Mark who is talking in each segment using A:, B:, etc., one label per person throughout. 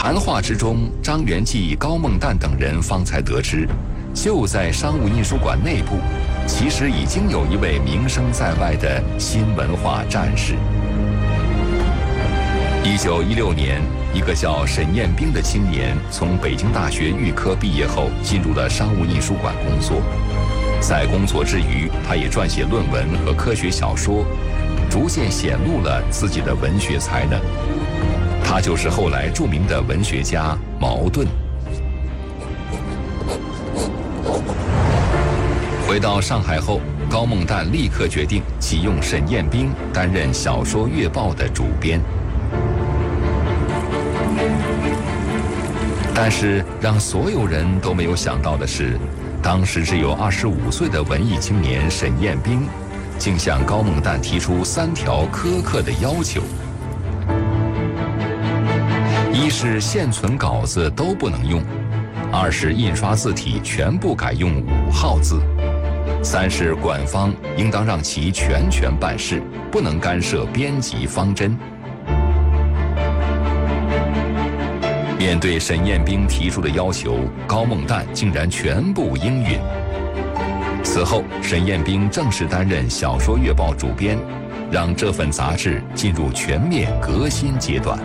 A: 谈话之中，张元济、高梦旦等人方才得知，就在商务印书馆内部，其实已经有一位名声在外的新文化战士。1916年，一个叫沈彦兵的青年从北京大学预科毕业后，进入了商务印书馆工作。在工作之余，他也撰写论文和科学小说，逐渐显露了自己的文学才能。他就是后来著名的文学家茅盾。回到上海后，高梦旦立刻决定启用沈彦兵担任《小说月报》的主编。但是让所有人都没有想到的是，当时只有25岁的文艺青年沈彦兵，竟向高梦旦提出3条苛刻的要求：一是现存稿子都不能用；2是印刷字体全部改用5号字；3是馆方应当让其全权办事，不能干涉编辑方针。面对沈彦兵提出的要求，高梦旦竟然全部应允。此后，沈彦兵正式担任《小说月报》主编，让这份杂志进入全面革新阶段。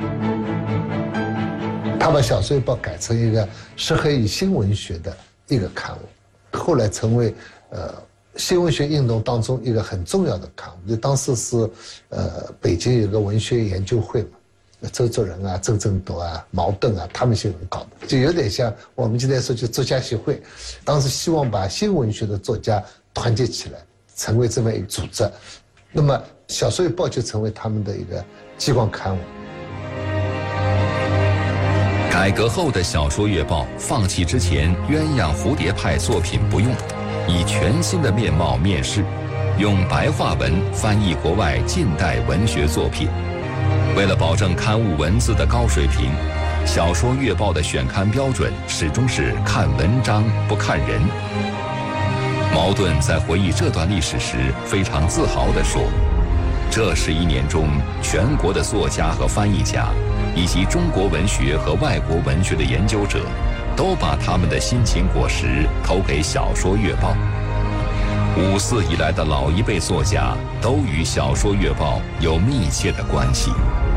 B: 他把《小说月报》改成一个适合于新文学的一个刊物，后来成为新文学运动当中一个很重要的刊物。就当时是北京有个文学研究会嘛，周作人啊、周正铎啊、茅盾啊，他们些人搞的，就有点像我们今天说就作家协会。当时希望把新文学的作家团结起来，成为这么一个组织。那么《小说月报》就成为他们的一个激光刊物。
A: 改革后的《小说月报》放弃之前鸳鸯蝴蝶派作品不用，以全新的面貌面世，用白话文翻译国外近代文学作品。为了保证刊物文字的高水平，《小说月报》的选刊标准始终是看文章不看人。茅盾在回忆这段历史时非常自豪地说，这11年中，全国的作家和翻译家，以及中国文学和外国文学的研究者，都把他们的辛勤果实投给《小说月报》。54以来的老一辈作家都与《小说月报》有密切的关系。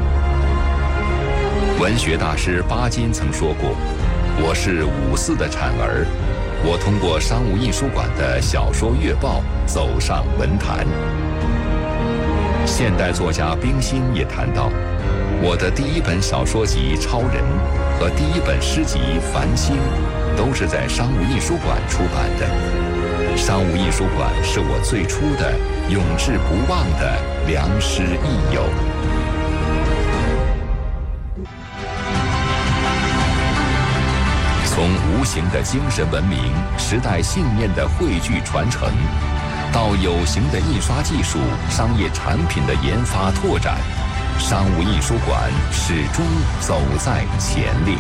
A: 文学大师巴金曾说过，我是54的产儿，我通过商务印书馆的《小说月报》走上文坛。现代作家冰心也谈到，我的第一本小说集《超人》和第一本诗集《繁星》都是在商务印书馆出版的。商务印书馆是我最初的永志不忘的良师益友。从无形的精神文明、时代信念的汇聚传承，到有形的印刷技术、商业产品的研发拓展，商务印书馆始终走在前列。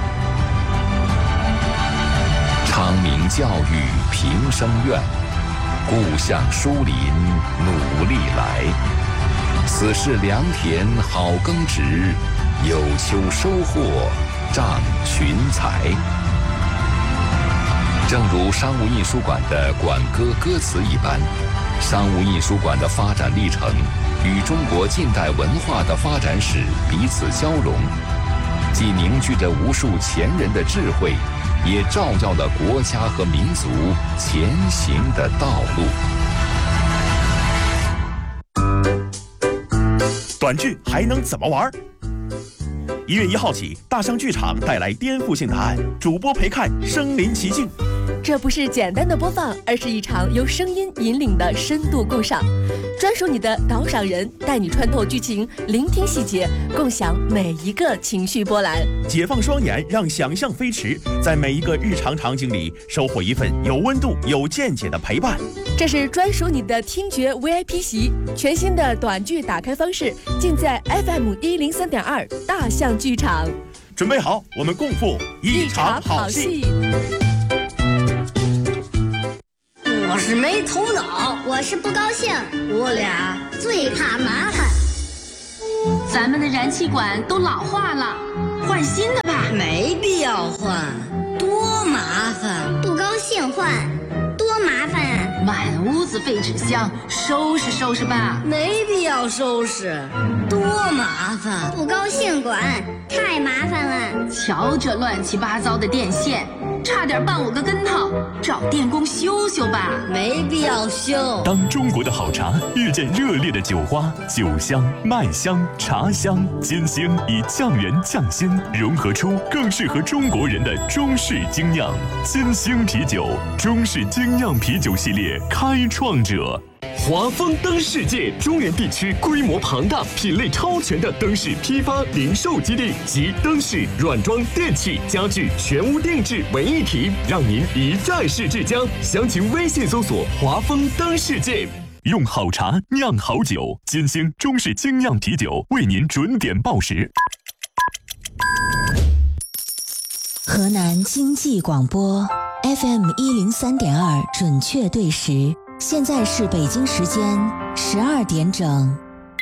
A: 昌明教育平生愿，故乡疏林努力来。此事良田好耕植，有秋收获涨群才。正如商务印书馆的馆歌歌词一般，商务印书馆的发展历程与中国近代文化的发展史彼此交融，既凝聚着无数前人的智慧，也照耀了国家和民族前行的道路。
C: 短剧还能怎么玩？1月1号起，大象剧场带来颠覆性答案，主播陪看身临其境。
D: 这不是简单的播放，而是一场由声音引领的深度共赏。专属你的导赏人带你穿透剧情，聆听细节，共享每一个情绪波澜。
C: 解放双眼，让想象飞驰，在每一个日常场景里收获一份有温度、有见解的陪伴。
D: 这是专属你的听觉 VIP 席，全新的短剧打开方式，尽在 FM103.2大象剧场。
C: 准备好，我们共赴一场好戏。
E: 我是没头脑，
F: 我是不高兴，
E: 我俩
F: 最怕麻烦。
G: 咱们的燃气管都老化了，换新的吧。
E: 没必要换，多麻烦。
F: 不高兴换，多麻烦啊！
G: 满屋子废纸箱，收拾收拾吧。
E: 没必要收拾，多麻烦。
F: 不高兴管，太麻烦了。
G: 瞧这乱七八糟的电线，差点绊我个跟头，找电工修修吧。
E: 没必要修。
C: 当中国的好茶遇见热烈的酒花，酒香、麦香、茶香、金星以降原降辛融合出更适合中国人的中式精酿。金星啤酒，中式精酿啤酒系列开创者。
H: 华丰灯世界中原地区规模庞大、品类超全的灯饰批发零售基地及灯饰、软装、电器、家具全屋定制为一体，让您一站式至江。详情微信搜索“华丰灯世界”。
C: 用好茶酿好酒，金星中式精酿啤酒为您准点报时。
I: 河南经济广播 FM 103.2准确对时，现在是北京时间12点整。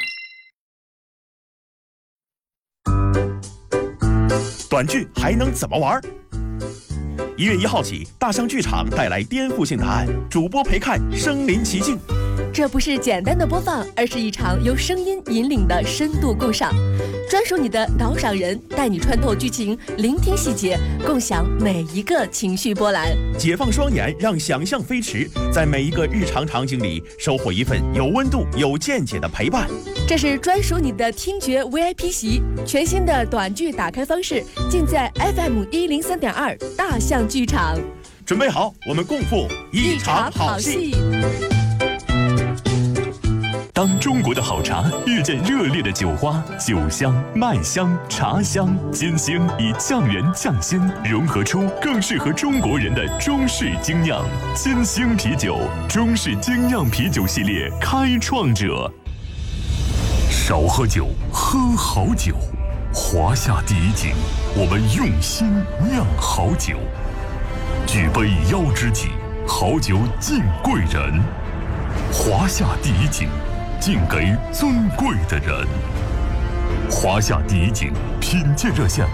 C: 短剧还能怎么玩？1月1号起，大象剧场带来颠覆性答案，主播陪看身临其境。
D: 这不是简单的播放，而是一场由声音引领的深度共赏。专属你的导赏人，带你穿透剧情，聆听细节，共享每一个情绪波澜。
C: 解放双眼，让想象飞驰，在每一个日常场景里收获一份有温度、有见解的陪伴。
D: 这是专属你的听觉 VIP 席，全新的短剧打开方式，尽在 FM 103.2大象剧场。
C: 准备好，我们共赴一场好戏。当中国的好茶遇见热烈的酒花，酒香、麦香、茶香、金星以降原降辛融合出更适合中国人的中式精酿。金星啤酒，中式精酿啤酒系列开创者。
J: 少喝酒，喝好酒。华夏第一景，我们用心酿好酒。举杯邀知己，好酒敬贵人。华夏第一景，敬给尊贵的人。华夏第一景品鉴热线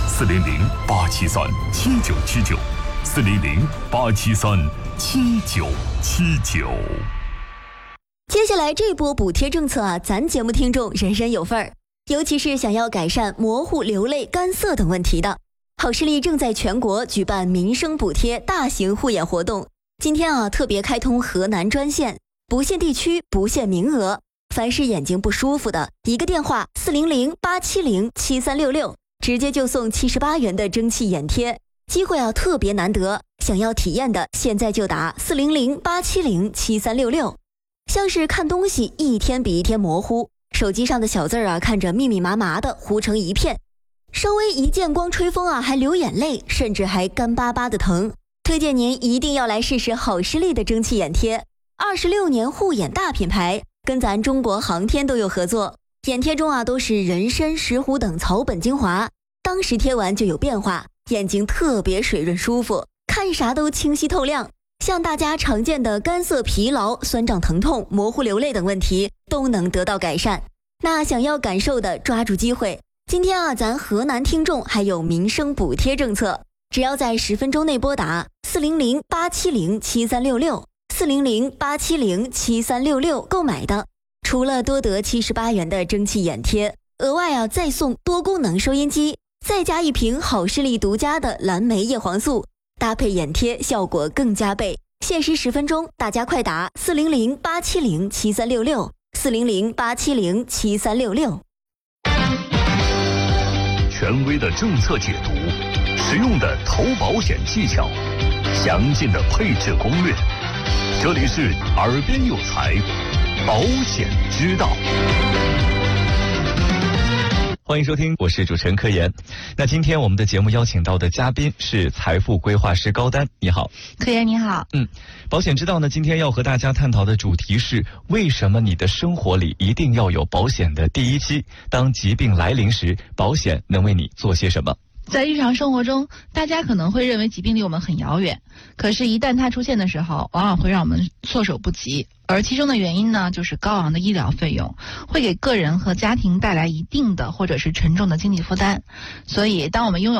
J: ：400-873-7979，400-873-7979。
K: 接下来这波补贴政策啊，咱节目听众人人有份儿，尤其是想要改善模糊、流泪、干涩等问题的。好视力正在全国举办民生补贴大型护眼活动，今天啊特别开通河南专线，不限地区，不限名额。凡是眼睛不舒服的，一个电话400-870-7366，直接就送78元的蒸汽眼贴，机会啊特别难得，想要体验的现在就打400-870-7366。像是看东西一天比一天模糊，手机上的小字啊看着密密麻麻的糊成一片，稍微一见光吹风啊还流眼泪，甚至还干巴巴的疼。推荐您一定要来试试好视力的蒸汽眼贴，26年护眼大品牌，跟咱中国航天都有合作。眼贴中啊都是人参、石斛等草本精华，当时贴完就有变化，眼睛特别水润舒服，看啥都清晰透亮。像大家常见的干涩、疲劳、酸胀、疼痛、模糊、流泪等问题都能得到改善。那想要感受的，抓住机会。今天啊，咱河南听众还有民生补贴政策，只要在10分钟内拨打400-870-7366，400-870-7366购买的，除了多得78元的蒸汽眼贴，额外啊再送多功能收音机，再加一瓶好视力独家的蓝莓叶黄素，搭配眼贴效果更加倍。限时10分钟，大家快打400-870-7366，400-870-7366。
J: 权威的政策解读，实用的投保险技巧，详尽的配置攻略。这里是耳边有财，保险之道。
L: 欢迎收听，我是主持人柯岩。那今天我们的节目邀请到的嘉宾是财富规划师高丹，你好。
M: 柯岩你好。
L: 保险之道呢，今天要和大家探讨的主题是为什么你的生活里一定要有保险的第一期，当疾病来临时，保险能为你做些什么？
M: 在日常生活中，大家可能会认为疾病离我们很遥远，可是一旦它出现的时候，往往会让我们措手不及。而其中的原因呢，就是高昂的医疗费用会给个人和家庭带来一定的或者是沉重的经济负担。所以当我们拥有